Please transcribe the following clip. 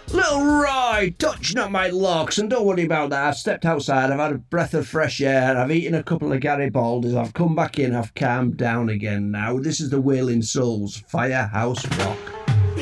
Little Roy, touch not my locks, and don't worry about that. I've stepped outside, I've had a breath of fresh air, I've eaten a couple of Garibaldis, I've come back in, I've calmed down again now. This is the Wailing Souls Firehouse Rock.